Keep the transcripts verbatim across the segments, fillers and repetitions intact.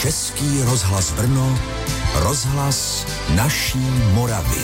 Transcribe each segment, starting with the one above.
Český rozhlas Brno, rozhlas naší Moravy.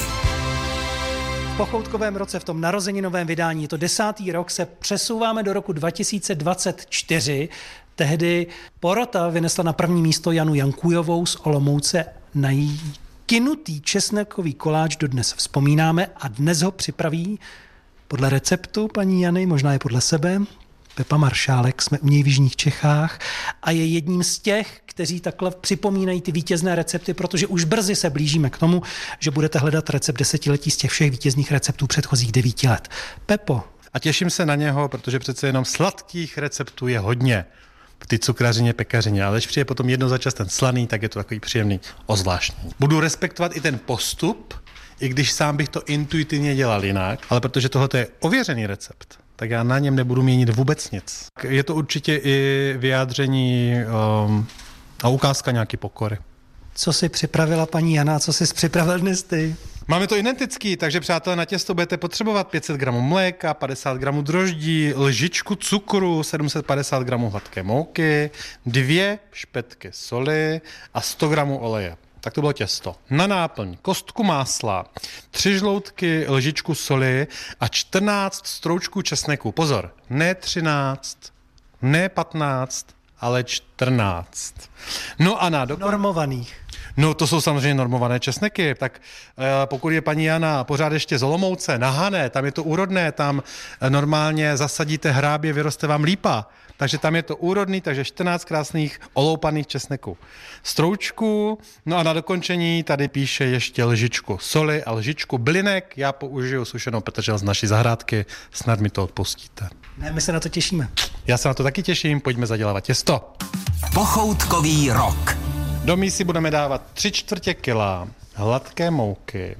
V pochoutkovém roce, v tom narozeninovém vydání, je to desátý rok, se přesouváme do roku dva tisíce dvacet čtyři. Tehdy porota vynesla na první místo Janu Jankujovou z Olomouce. Na její kynutý česnekový koláč dodnes vzpomínáme a dnes ho připraví podle receptu paní Jany, možná je podle sebe, Pepa Maršálek, jsme u něj v jižních Čechách a je jedním z těch, kteří takhle připomínají ty vítězné recepty, protože už brzy se blížíme k tomu, že budete hledat recept desetiletí z těch všech vítězných receptů předchozích devíti let. Pepo. A těším se na něho, protože přece jenom sladkých receptů je hodně v té cukrařině, pekařině, ale když přijde potom jednou za čas ten slaný, tak je to takový příjemný, ozvláštní. Budu respektovat i ten postup, i když sám bych to intuitivně dělal jinak, ale protože tohle je ověřený recept, tak já na něm nebudu měnit vůbec nic. Je to určitě i vyjádření um, a ukázka nějaký pokory. Co si připravila paní Jana, co jsi připravil dnes ty? Máme to identický, takže přátelé, na těsto budete potřebovat pět set gramů mléka, padesát gramů droždí, lžičku cukru, sedm set padesát gramů hladké mouky, dvě špetky soli a sto gramů oleje. Tak to bylo těsto. Na náplň kostku másla, tři žloutky lžičku soli a čtrnáct stroučků česneku. Pozor, ne třináct, ne patnáct, ale čtrnáct. No a na dokon... Normovaných. No to jsou samozřejmě normované česneky, tak e, pokud je paní Jana pořád ještě z Olomouce, na Hané, tam je to úrodné, tam normálně zasadíte hrábě, vyroste vám lípa, takže tam je to úrodný, takže čtrnáct krásných oloupaných česneků. Stroučku, no a na dokončení tady píše ještě lžičku soli a lžičku bylinek, já použiju sušenou petržel z naší zahrádky, snad mi to odpustíte. Ne, my se na to těšíme. Já se na to taky těším, pojďme zadělávat těsto. Pochoutkový rok. Do mísy budeme dávat tři čtvrtě kila hladké mouky.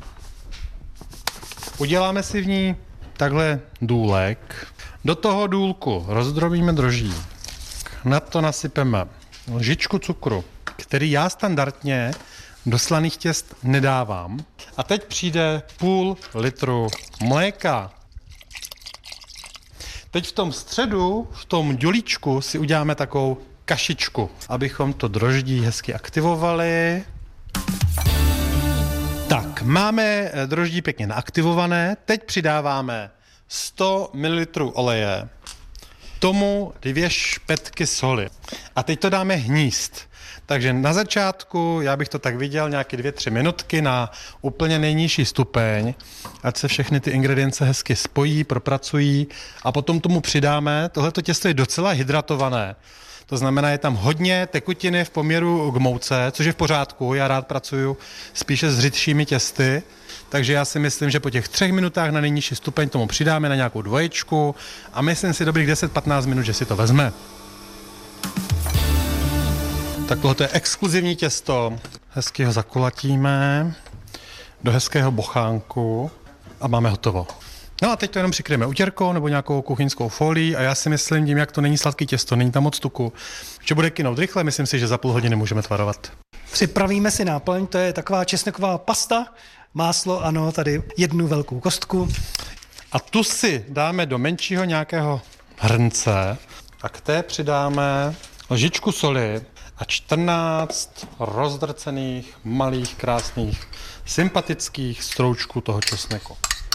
Uděláme si v ní takhle důlek. Do toho důlku rozdrobíme droždí. Na to nasypeme lžičku cukru, který já standardně do slaných těst nedávám. A teď přijde půl litru mléka. Teď v tom středu, v tom dělíčku si uděláme takovou kašičku, abychom to droždí hezky aktivovali. Tak, máme droždí pěkně naaktivované. Teď přidáváme sto mililitrů oleje, tomu dvě špetky soli. A teď to dáme hnízd. Takže na začátku, já bych to tak viděl, nějaké dvě, tři minutky na úplně nejnižší stupeň, ať se všechny ty ingredience hezky spojí, propracují a potom tomu přidáme. Tohleto těsto je docela hydratované. To znamená, je tam hodně tekutiny v poměru k mouce, což je v pořádku. Já rád pracuju spíše s řidšími těsty, takže já si myslím, že po těch třech minutách na nejnižší stupeň tomu přidáme na nějakou dvoječku a myslím si dobrých deset patnáct minut, že si to vezme. Tak tohle je exkluzivní těsto. Hezky ho zakulatíme do hezkého bochánku a máme hotovo. No a teď to jenom přikryjeme utěrkou nebo nějakou kuchyňskou folií a já si myslím, tím, jak to není sladký těsto, není tam moc tuku, že bude kynout rychle, myslím si, že za půl hodiny můžeme tvarovat. Připravíme si náplň, to je taková česneková pasta, máslo, ano, tady jednu velkou kostku. A tu si dáme do menšího nějakého hrnce a k té přidáme lžičku soli a čtrnáct rozdrcených, malých, krásných, sympatických stroučků toho česneku.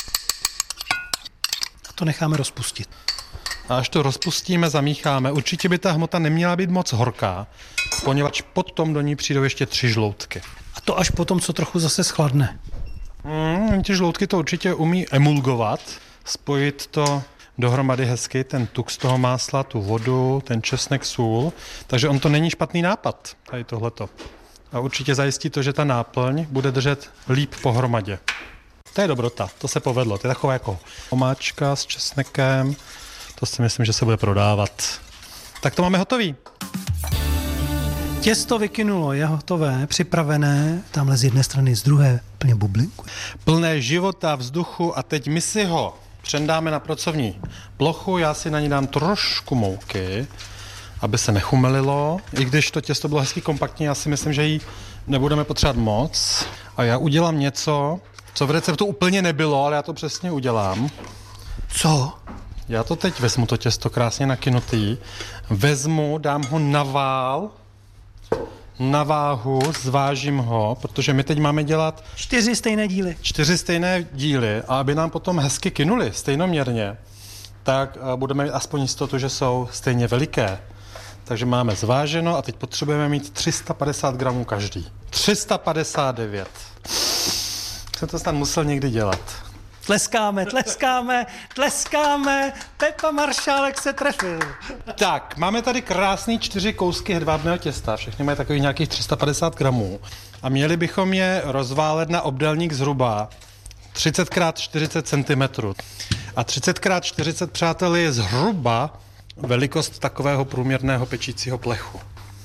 To necháme rozpustit. A až to rozpustíme, zamícháme. Určitě by ta hmota neměla být moc horká, poněvadž potom do ní přijdou ještě tři žloutky. A to až potom, co trochu zase schladne. Mm, ty žloutky to určitě umí emulgovat, spojit to dohromady hezky, ten tuk z toho másla, tu vodu, ten česnek, sůl. Takže on to není špatný nápad, tady tohleto. A určitě zajistí to, že ta náplň bude držet líp pohromadě. To je dobrota, to se povedlo. To je taková jako omáčka s česnekem. To si myslím, že se bude prodávat. Tak to máme hotový. Těsto vykynulo, je hotové, připravené. Tamhle z jedné strany, z druhé plně bublinku. Plné života, vzduchu a teď my si ho přendáme na pracovní plochu. Já si na ní dám trošku mouky, aby se nechumelilo. I když to těsto bylo hezky kompaktní, já si myslím, že jí nebudeme potřebovat moc. A já udělám něco, co v receptu úplně nebylo, ale já to přesně udělám. Co? Já to teď vezmu, to těsto krásně nakynutý, vezmu, dám ho na vál na váhu, zvážím ho, protože my teď máme dělat Čtyři stejné díly. čtyři stejné díly a aby nám potom hezky kynuli stejnoměrně, tak budeme mít aspoň jistotu, že jsou stejně veliké. Takže máme zváženo a teď potřebujeme mít tři sta padesát gramů každý. tři sta padesát devět. Jsem to snad musel někdy dělat. Tleskáme, tleskáme, tleskáme. Pepa Maršálek se trefil. Tak, máme tady krásný čtyři kousky hedvábného těsta. Všechny mají takových nějakých tři sta padesát gramů. A měli bychom je rozválet na obdélník zhruba třicet krát čtyřicet centimetrů. A třicet krát čtyřicet, přátelé, je zhruba velikost takového průměrného pečícího plechu.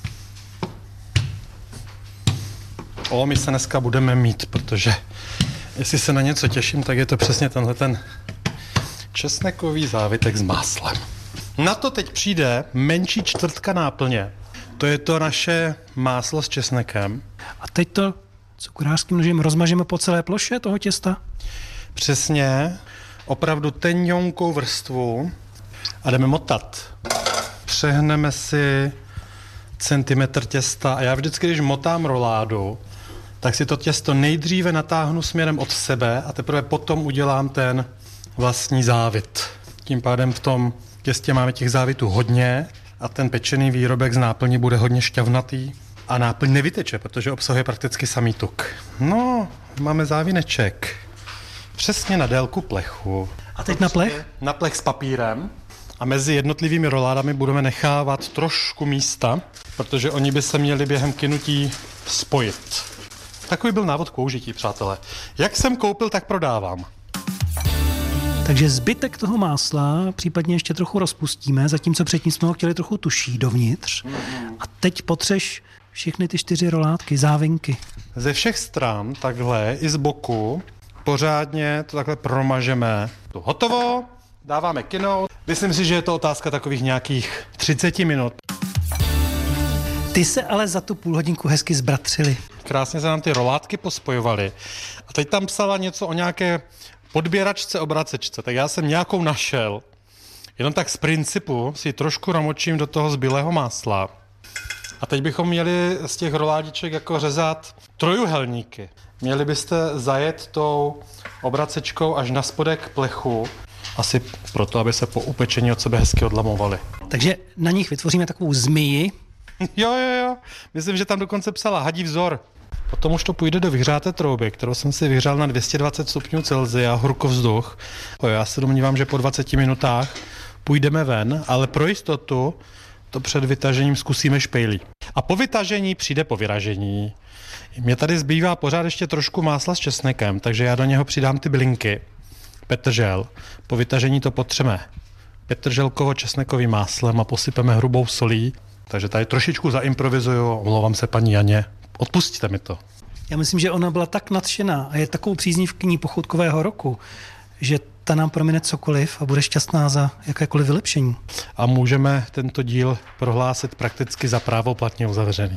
O, my se dneska budeme mít, protože jestli se na něco těším, tak je to přesně tenhle ten česnekový závitek s máslem. Na to teď přijde menší čtvrtka náplně. To je to naše máslo s česnekem. A teď to cukrářským nožem rozmažeme po celé ploše toho těsta? Přesně, opravdu tenňonkou vrstvu a jdeme motat. Přehneme si centimetr těsta a já vždycky, když motám roládu, tak si to těsto nejdříve natáhnu směrem od sebe a teprve potom udělám ten vlastní závit. Tím pádem v tom těstě máme těch závitů hodně a ten pečený výrobek z náplní bude hodně šťavnatý a náplň nevyteče, protože obsahuje prakticky samý tuk. No, máme závíneček. Přesně na délku plechu. A teď na plech? Na plech s papírem. A mezi jednotlivými roládami budeme nechávat trošku místa, protože oni by se měli během kynutí spojit. Takový byl návod k použití, přátelé. Jak jsem koupil, tak prodávám. Takže zbytek toho másla případně ještě trochu rozpustíme, zatímco předtím jsme ho chtěli trochu tuší dovnitř. A teď potřeš všechny ty čtyři rolátky, závinky. Ze všech stran, takhle, i z boku, pořádně to takhle promažeme. To hotovo, dáváme kynout. Myslím si, že je to otázka takových nějakých třicet minut. Ty se ale za tu půl hodinku hezky zbratřili. Krásně se nám ty rolátky pospojovaly. A teď tam psala něco o nějaké podběračce, obracečce. Tak já jsem nějakou našel. Jenom tak z principu si trošku namočím do toho zbylého másla. A teď bychom měli z těch roládiček jako řezat trojuhelníky. Měli byste zajet tou obracečkou až na spodek plechu. Asi proto, aby se po upečení od sebe hezky odlamovaly. Takže na nich vytvoříme takovou zmiji. Jo, jo, jo. Myslím, že tam dokonce psala hadí vzor. Potom už to půjde do vyhřáté trouby, kterou jsem si vyhřál na dvě stě dvacet stupňů Celsia, horkovzduch. Já se domnívám, že po dvaceti minutách půjdeme ven, ale pro jistotu to před vytažením zkusíme špejlí. A po vytažení přijde po vyražení. Mně tady zbývá pořád ještě trošku másla s česnekem, takže já do něho přidám ty bylinky, petržel. Po vytažení to potřeme petrželkovo-česnekovým máslem a posypeme hrubou solí. Takže tady trošičku zaimprovizuju, omlouvám se paní Janě, odpustíte mi to. Já myslím, že ona byla tak nadšená a je takovou příznivkyní pochoutkového roku, že ta nám promine cokoliv a bude šťastná za jakékoliv vylepšení. A můžeme tento díl prohlásit prakticky za právoplatně uzavřený.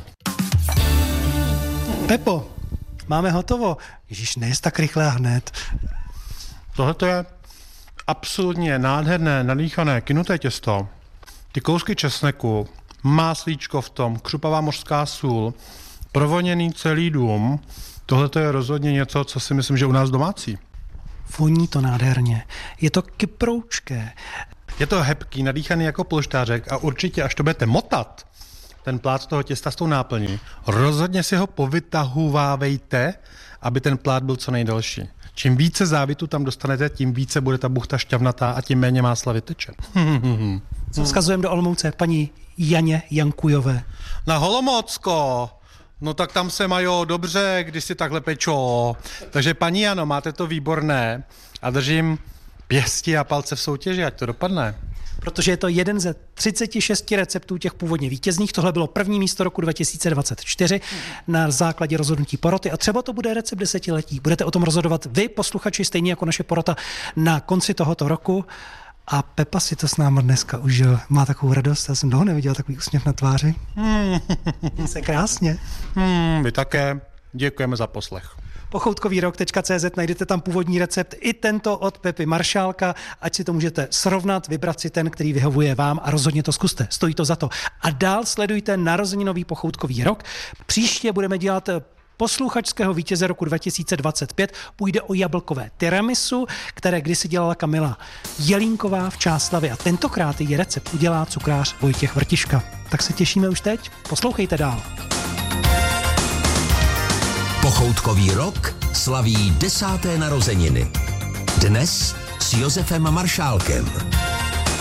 Pepo, máme hotovo. Ježíš, nejsi tak rychle a hned. Tohle je absolutně nádherné, nadýchané, kynuté těsto. Ty kousky česneku, máslíčko v tom, křupavá mořská sůl, provoněný celý dům. Tohle je rozhodně něco, co si myslím, že u nás domácí. Voní to nádherně. Je to kyproučké. Je to hebký, nadýchaný jako polštářek a určitě, až to budete motat, ten plát toho těsta s tou náplní, rozhodně si ho povytahovávejte, aby ten plát byl co nejdelší. Čím více závitu tam dostanete, tím více bude ta buchta šťavnatá a tím méně másla vyteče. Co vzkazujeme do Olomouce paní Janě Jankujové? Na Holomocko! No tak tam se mají dobře, když si takhle pečou. Takže paní Jano, máte to výborné a držím pěsti a palce v soutěži, ať to dopadne. Protože je to jeden ze třiceti šesti receptů těch původně vítězných. Tohle bylo první místo roku dva tisíce dvacet čtyři na základě rozhodnutí poroty a třeba to bude recept desetiletí. Budete o tom rozhodovat vy, posluchači, stejně jako naše porota na konci tohoto roku. A Pepa si to s námi dneska užil. Má takovou radost, já jsem dlouho neviděl takový úsměv na tváři. Hmm. Se krásně. Hmm, vy také. Děkujeme za poslech. pochoutkový rok tečka cé zet, najdete tam původní recept i tento od Pepy Maršálka, ať si to můžete srovnat, vybrat si ten, který vyhovuje vám a rozhodně to zkuste, stojí to za to. A dál sledujte narozeninový pochoutkový rok. Příště budeme dělat posluchačského vítěze roku dva tisíce dvacet pět. Půjde o jablkové tiramisu, které kdysi dělala Kamila Jelínková v Čáslavi a tentokrát její recept udělá cukrář Vojtěch Vrtiška. Tak se těšíme už teď, poslouchejte dál. Pochoutkový rok slaví desáté narozeniny. Dnes s Josefem Maršálkem.